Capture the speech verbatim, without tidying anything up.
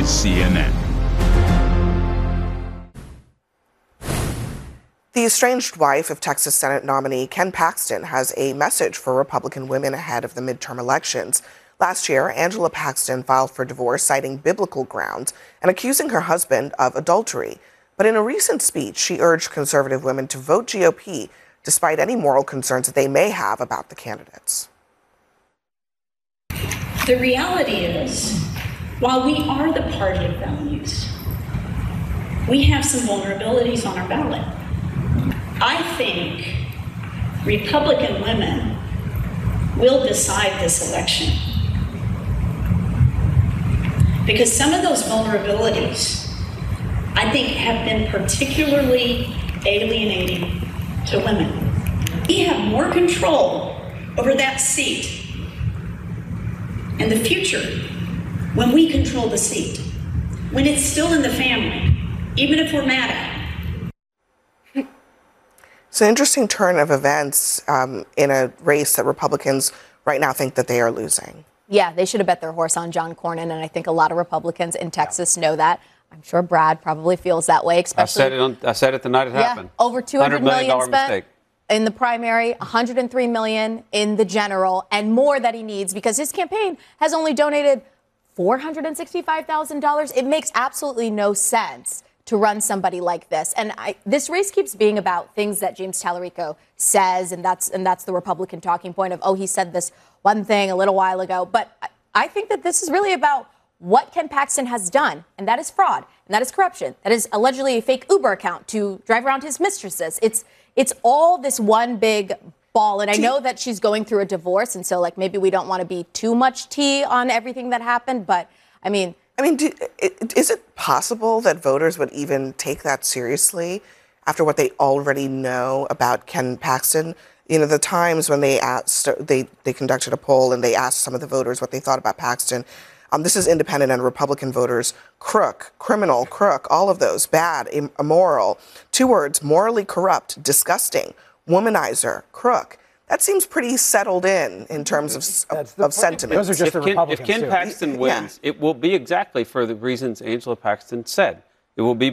is C N N. The estranged wife of Texas Senate nominee Ken Paxton has a message for Republican women ahead of the midterm elections. Last year, Angela Paxton filed for divorce citing biblical grounds and accusing her husband of adultery. But in a recent speech, she urged conservative women to vote G O P despite any moral concerns that they may have about the candidates. The reality is, while we are the party of values, we have some vulnerabilities on our ballot. I think Republican women will decide this election because some of those vulnerabilities, I think, have been particularly alienating to women. We have more control over that seat in the future when we control the seat, when it's still in the family, even if we're mad at it. It's an interesting turn of events um, in a race that Republicans right now think that they are losing. Yeah, they should have bet their horse on John Cornyn, and I think a lot of Republicans in Texas know that. I'm sure Brad probably feels that way, especially. I said it, on, I said it the night it yeah, happened. Over two hundred million dollars spent mistake. in the primary, one hundred three million dollars in the general, and more that he needs because his campaign has only donated four hundred sixty-five thousand dollars. It makes absolutely no sense to run somebody like this. And I, this race keeps being about things that James Tallarico says, and that's and that's the Republican talking point of, oh, he said this one thing a little while ago. But I think that this is really about what Ken Paxton has done, and that is fraud, and that is corruption. That is allegedly a fake Uber account to drive around his mistresses. It's it's all this one big ball, and I know that she's going through a divorce, and so like maybe we don't want to be too much tea on everything that happened, but I mean... I mean, do, is it possible that voters would even take that seriously after what they already know about Ken Paxton? You know, the times when they asked, they, they conducted a poll and they asked some of the voters what they thought about Paxton. Um, this is independent and Republican voters. Crook, criminal, crook, all of those, bad, immoral. Two words, morally corrupt, disgusting, womanizer, crook. That seems pretty settled in in terms of, of, of sentiment. Those are just if the Ken, Republicans. If Ken too. Paxton wins, yeah. it will be exactly for the reasons Angela Paxton said. It will be